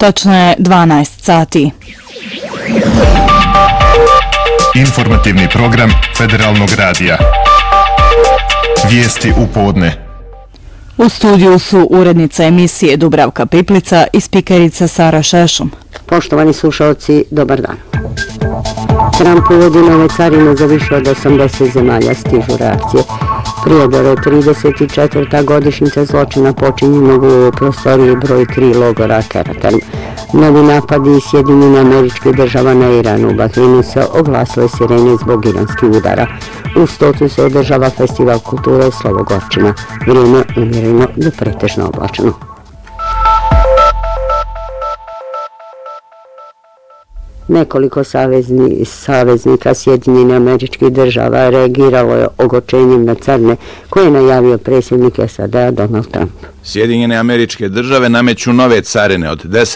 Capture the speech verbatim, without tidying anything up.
Točno je dvanaest sati. Informativni program Federalnog radija. Vijesti u podne. U studiju su urednica emisije Dubravka Piplica i spikerica Sara Šešum. Poštovani slušalci, dobar dan. Trump uvodi nove carine za više od osamdeset zemalja, stižu reakcije. Prijedor trideset četvrta godišnjica zločina počinjenog u prostoriji broj tri logora Karaten. Novi napadi Sjedinjenih Američkih Država na Iran. U Bahreinu se oglasile sirene zbog iranskih udara. U Stocu se održava festival kulture Slovogorčina. Vrijeme umjereno do pretežno oblačeno. Nekoliko savezni, saveznika Sjedinjenih Američkih Država reagiralo je ogorčenjem na carine koje je najavio predsjednik S A D-a Donald Trump. Sjedinjene Američke Države nameću nove carine od deset